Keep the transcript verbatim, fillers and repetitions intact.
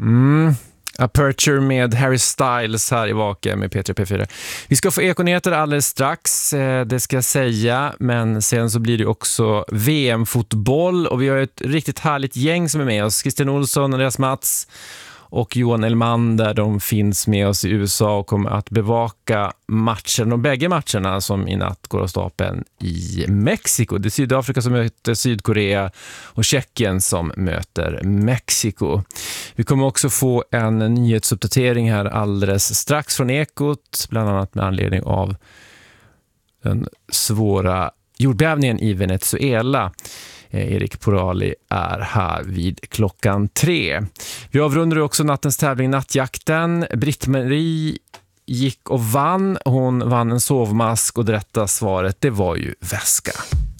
Mm. Aperture med Harry Styles här i Vaka med P tre P fyra. Vi ska få ekonyheter alldeles strax, det ska jag säga, men sen så blir det också V M-fotboll och vi har ett riktigt härligt gäng som är med oss. Christian Olsson, Andreas Mats och Johan Elmander, de finns med oss i U S A och kommer att bevaka matchen, de bägge matcherna som i natt går av stapeln i Mexiko. Det är Sydafrika som möter Sydkorea och Tjeckien som möter Mexiko. Vi kommer också få en nyhetsuppdatering här alldeles strax från Ekot, bland annat med anledning av den svåra jordbävningen i Venezuela. Erik Porali är här vid klockan tre. Vi avrundar också nattens tävling Nattjakten. Britt-Marie gick och vann. Hon vann en sovmask och det rätta svaret, det var ju väska.